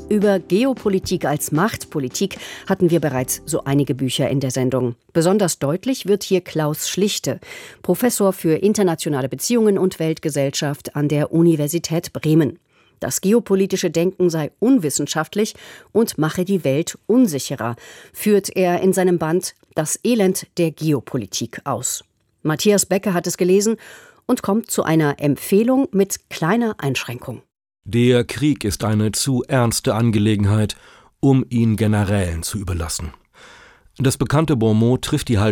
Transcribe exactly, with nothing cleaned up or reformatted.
Über Geopolitik als Machtpolitik hatten wir bereits so einige Bücher in der Sendung. Besonders deutlich wird hier Klaus Schlichte, Professor für internationale Beziehungen und Weltgesellschaft an der Universität Bremen. Das geopolitische Denken sei unwissenschaftlich und mache die Welt unsicherer, führt er in seinem Band Das Elend der Geopolitik aus. Matthias Becke hat es gelesen und kommt zu einer Empfehlung mit kleiner Einschränkung. Der Krieg ist eine zu ernste Angelegenheit, um ihn Generälen zu überlassen. Das bekannte Bonmot trifft die Haltung